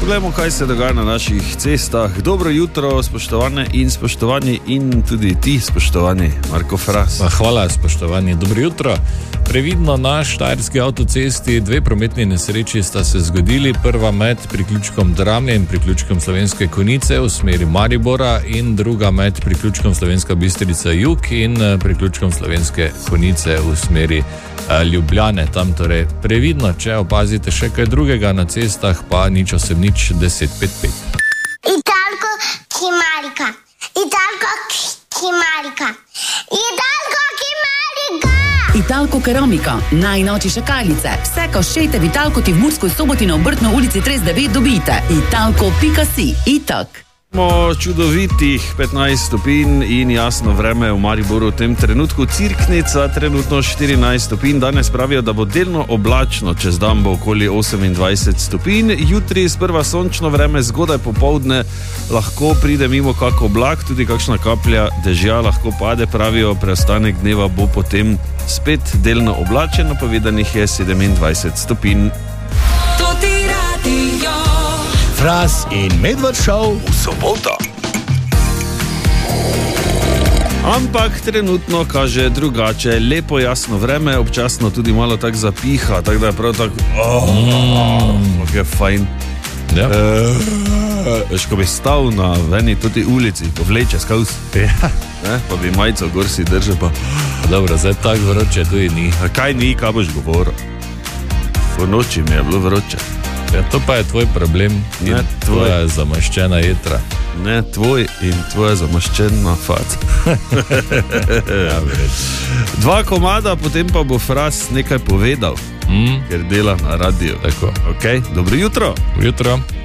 poglejmo, kaj se dogaja na naših cestah. Dobro jutro, spoštovane in spoštovani, in tudi ti, spoštovani Marko Fras. Hvala, spoštovani, dobro jutro. Previdno na štajerski avtocesti 2 prometni nesreči sta se zgodili. Prva med priključkom Dramlje in priključkom Slovenske Konjice v smeri Maribora in druga med priključkom Slovenska Bistrica Jug in priključkom Slovenske Konjice v smeri Ljubljane. Tam torej previdno, če opazite še kaj drugega na cestah, pa 080 10 55. Italko Kimarika. Italko Kimarika. Italko Kimarika. Italko Keramika, najnovejše šakalice. Vse koščete v Italkoti v Murskoj Soboti na Obrtno ulici 39 dobite. Italko.si. Itak. Čudovitih 15 stopinj in jasno vreme v Mariboru v tem trenutku. Cirknica trenutno 14 stopinj. Danes pravijo, da bo delno oblačno, čez dan bo okoli 28 stopinj. Jutri sprva sončno vreme, zgodaj popoldne lahko pride mimo kak oblak, tudi kakšna kaplja dežja lahko pade. Pravijo, preostanek dneva bo potem spet delno oblačen, napovedanih je 27 stopinj. Fras in Medved Show v soboto. Ampak trenutno kaže drugače. Lepo jasno vreme, občasno tudi malo tak zapiha, tako da je prav tako je fajn. Ja. Veš, ko bi stal na eni tudi ulici, ko vleče skaus, pa bi majico gor si držal pa... Dobro, zdaj tako vroče tudi ni. Kaj ni, kaj boš govoril? Po noči mi je bilo vroče. Ja, to pa je tvoj problem in tvoja zamaščena jetra. Ne, tvoj in tvoja zamaščena faca. Ja, 2 komada, potem pa bo Fras nekaj povedal, ker dela na radiju. Tako. Okay? Dobro jutro. Jutro.